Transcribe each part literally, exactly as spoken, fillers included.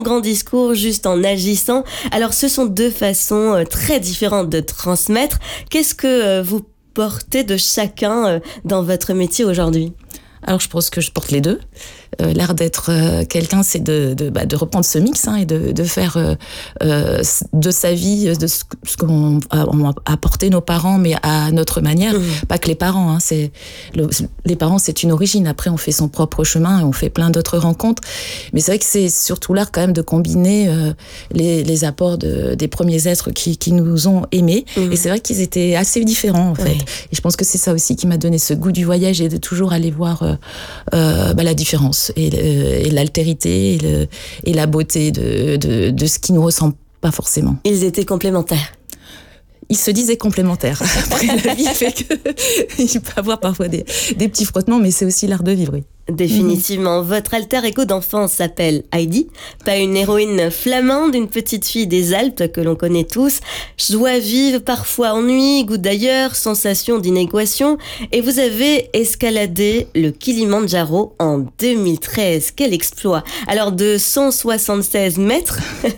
Grand discours juste en agissant. Alors ce sont deux façons euh, très différentes de transmettre. Qu'est-ce que euh, vous portez de chacun euh, dans votre métier aujourd'hui ? Alors je pense que je porte les deux. Euh, l'art d'être euh, quelqu'un, c'est de, de, bah, de reprendre ce mix hein, et de, de faire euh, euh, de sa vie, de ce, ce qu'ont a apporté nos parents, mais à notre manière. Mmh. Pas que les parents. Hein, c'est le, les parents, c'est une origine. Après, on fait son propre chemin et on fait plein d'autres rencontres. Mais c'est vrai que c'est surtout l'art quand même de combiner euh, les, les apports de, des premiers êtres qui, qui nous ont aimés. Mmh. Et c'est vrai qu'ils étaient assez différents en fait. Oui. Et je pense que c'est ça aussi qui m'a donné ce goût du voyage et de toujours aller voir euh, euh, bah, la différence. Et, le, et l'altérité et, le, et la beauté de, de, de ce qui nous ressemble pas forcément. Ils étaient complémentaires. Ils se disaient complémentaires. Après, la vie fait qu'il peut y avoir parfois des, des petits frottements, mais c'est aussi l'art de vivre, oui. Définitivement. Mmh. Votre alter ego d'enfance s'appelle Heidi, pas une héroïne flamande, une petite fille des Alpes que l'on connaît tous. Joie vive, parfois ennui, goût d'ailleurs, sensation d'inégation. Et vous avez escaladé le Kilimandjaro en deux mille treize. Quel exploit! Alors de cent soixante-seize mètres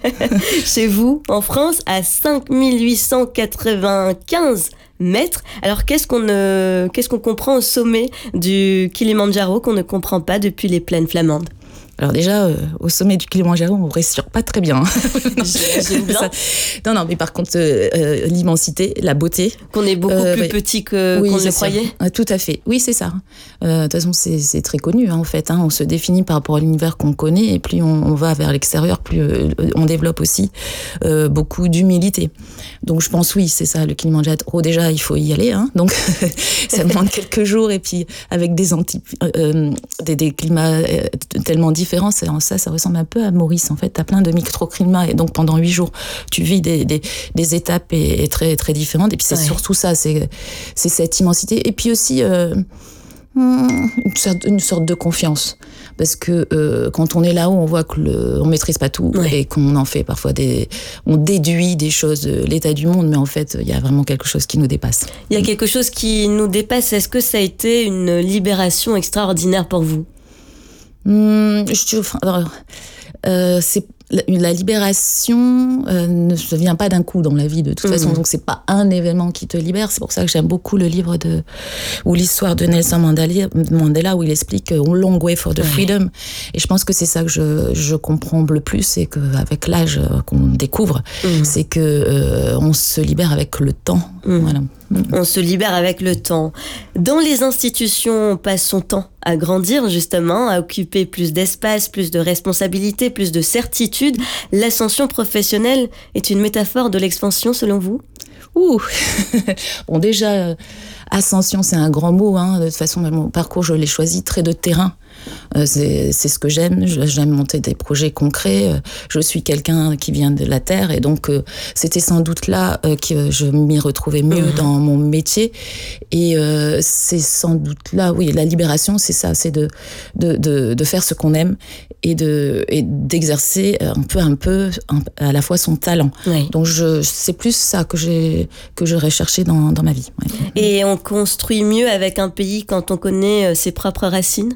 chez vous, en France, à cinq mille huit cent quatre-vingt-quinze mètres. Alors qu'est-ce qu'on euh, qu'est-ce qu'on comprend au sommet du Kilimandjaro qu'on ne comprend pas depuis les plaines flamandes? Alors déjà, euh, au sommet du Kilimandjaro, on ne respire pas très bien. non, J'aime bien. Ça, non, non, mais par contre, euh, euh, l'immensité, la beauté. Qu'on est beaucoup euh, plus ouais. petit que, oui, qu'on ne le croyait. Ah, tout à fait. Oui, c'est ça. Euh, de toute façon, c'est, c'est très connu, hein, en fait. Hein. On se définit par rapport à l'univers qu'on connaît, et plus on, on va vers l'extérieur, plus euh, on développe aussi euh, beaucoup d'humilité. Donc, je pense, oui, c'est ça, le Kilimandjaro. Déjà, il faut y aller. Hein. Donc, ça demande quelques jours, et puis avec des, anti, euh, des, des climats euh, tellement différents. Ça, ça ressemble un peu à Maurice, en fait. Tu as plein de microclimats, et donc pendant huit jours, tu vis des, des, des étapes et, et très, très différentes. Et puis c'est ouais. surtout ça, c'est, c'est cette immensité. Et puis aussi euh, une, sorte, une sorte de confiance. Parce que euh, quand on est là-haut, on voit qu'on ne maîtrise pas tout ouais. et qu'on en fait parfois des... On déduit des choses de l'état du monde, mais en fait, il y a vraiment quelque chose qui nous dépasse. Il y a quelque chose qui nous dépasse. Est-ce que ça a été une libération extraordinaire pour vous ? Mmh, je, enfin, euh, c'est la, la libération euh, ne se vient pas d'un coup dans la vie de toute mmh. façon, donc c'est pas un événement qui te libère. C'est pour ça que j'aime beaucoup le livre de ou l'histoire de Nelson Mandela, Mandela où il explique A Long Way for the ouais. Freedom. Et je pense que c'est ça que je, je comprends le plus, c'est qu'avec l'âge qu'on découvre, mmh. c'est que euh, on se libère avec le temps. Mmh. Voilà. On se libère avec le temps. Dans les institutions, on passe son temps à grandir, justement, à occuper plus d'espace, plus de responsabilités, plus de certitude. L'ascension professionnelle est une métaphore de l'expansion, selon vous ? Ouh Bon, déjà, euh, ascension, c'est un grand mot. Hein. De toute façon, mon parcours, je l'ai choisi très de terrain. Euh, c'est, c'est ce que j'aime. J'aime monter des projets concrets. Je suis quelqu'un qui vient de la terre et donc euh, c'était sans doute là euh, que je m'y retrouvais mieux mmh. dans mon métier. Et euh, c'est sans doute là, oui, la libération, c'est ça, c'est de de de, de faire ce qu'on aime et de et d'exercer un peu un peu un, à la fois son talent. Oui. Donc je c'est plus ça que j'ai que j'aurais cherché dans dans ma vie. Ouais. Et on construit mieux avec un pays quand on connaît ses propres racines.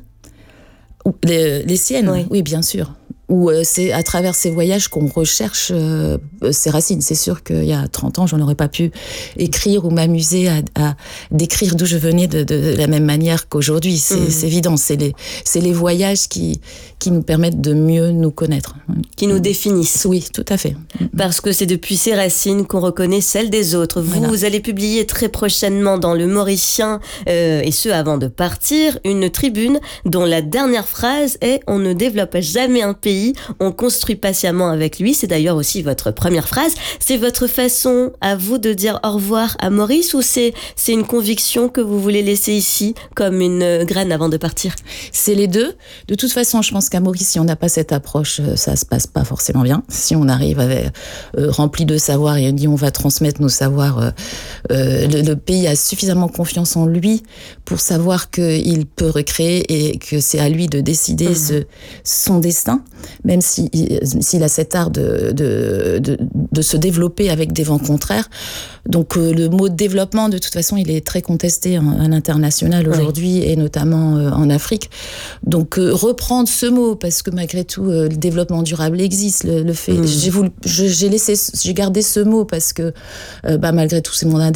Les, les siennes, oui. oui, bien sûr. Ou euh, c'est à travers ces voyages qu'on recherche euh, ses racines. C'est sûr qu'il y a trente ans, j'en aurais pas pu écrire ou m'amuser à, à décrire d'où je venais de, de la même manière qu'aujourd'hui. C'est, mmh. c'est évident. C'est les, c'est les voyages qui, qui nous permettent de mieux nous connaître. Qui nous définissent. Oui, tout à fait. Parce que c'est depuis ces racines qu'on reconnaît celles des autres. Vous, voilà. vous allez publier très prochainement dans Le Mauricien, euh, et ce avant de partir, une tribune dont la dernière phrase est « On ne développe jamais un pays, on construit patiemment avec lui ». C'est d'ailleurs aussi votre première phrase. C'est votre façon à vous de dire au revoir à Maurice, ou c'est, c'est une conviction que vous voulez laisser ici comme une graine avant de partir? C'est les deux. De toute façon, je pense qu'à Maurice, si on n'a pas cette approche, ça se passe pas forcément bien. Si on arrive avec, euh, rempli de savoir et on dit on va transmettre nos savoirs, euh, euh, le, le pays a suffisamment confiance en lui pour savoir qu'il peut recréer et que c'est à lui de décider mmh. ce, son destin. même si, s'il a cet art de, de, de, de se développer avec des vents contraires. Donc euh, le mot développement, de toute façon, il est très contesté en, à l'international aujourd'hui, oui. Et notamment euh, en Afrique. Donc euh, reprendre ce mot, parce que malgré tout, euh, le développement durable existe. Le, le fait, mmh. j'ai, voulu, je, j'ai, laissé, j'ai gardé ce mot parce que euh, bah, malgré tout, c'est mon